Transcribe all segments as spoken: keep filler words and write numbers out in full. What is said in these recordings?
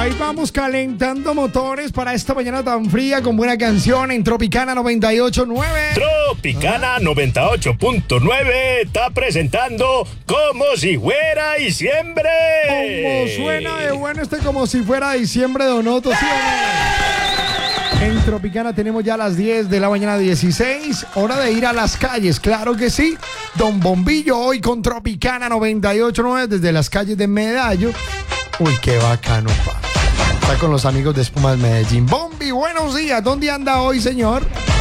Ahí vamos calentando motores para esta mañana tan fría con buena canción en Tropicana noventa y ocho punto nueve. Tropicana noventa y ocho punto nueve está presentando Como si fuera diciembre. Como suena de bueno este Como si fuera diciembre, Donoto, ¿sí o no? En Tropicana tenemos ya las diez de la mañana dieciséis. Hora de ir a las calles, claro que sí. Don Bombillo hoy con Tropicana noventa y ocho punto nueve desde las calles de Medallo. Uy, qué bacano, pa. Está con los amigos de Espumas Medellín. Bombi, buenos días. ¿Dónde anda hoy, señor?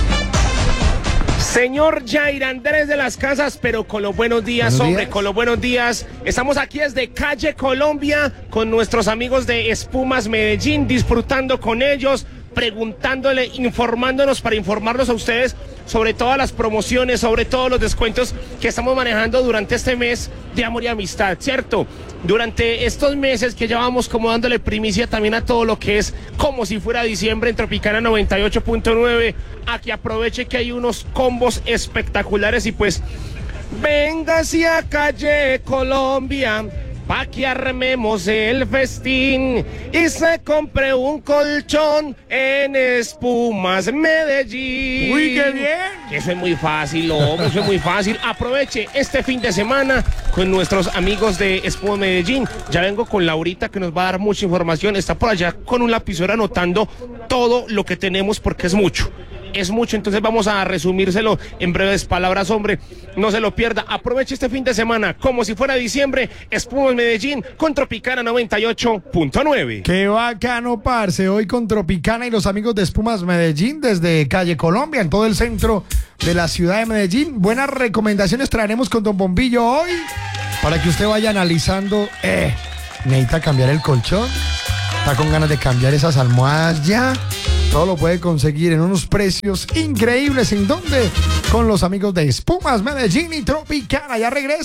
Señor Jair Andrés de las Casas, pero con los buenos días, Buenos hombre, días. con los buenos días. Estamos aquí desde Calle Colombia con nuestros amigos de Espumas Medellín, disfrutando con ellos, preguntándole, informándonos para informarnos a ustedes sobre todas las promociones, sobre todos los descuentos que estamos manejando durante este mes de amor y amistad, ¿cierto? Durante estos meses que llevamos como dándole primicia también a todo lo que es como si fuera diciembre en Tropicana noventa y ocho punto nueve, a que aproveche que hay unos combos espectaculares y pues venga hacia Calle Colombia pa' que armemos el festín y se compre un colchón en Espumas Medellín. Uy, qué bien. Eso es muy fácil, hombre, eso es muy fácil. Aproveche este fin de semana con nuestros amigos de Espumas Medellín. Ya vengo con Laurita que nos va a dar mucha información. Está por allá con un lapicero anotando todo lo que tenemos porque es mucho. Es mucho, entonces vamos a resumírselo en breves palabras, hombre. No se lo pierda. Aproveche este fin de semana como si fuera diciembre. Espumas Medellín con Tropicana noventa y ocho punto nueve. Qué bacano, parce. Hoy con Tropicana y los amigos de Espumas Medellín desde Calle Colombia, en todo el centro de la ciudad de Medellín. Buenas recomendaciones traeremos con Don Bombillo hoy para que usted vaya analizando. Eh, necesita cambiar el colchón. Está con ganas de cambiar esas almohadas ya. Todo lo puede conseguir en unos precios increíbles. ¿En dónde? Con los amigos de Espumas Medellín y Tropicana. Ya regreso.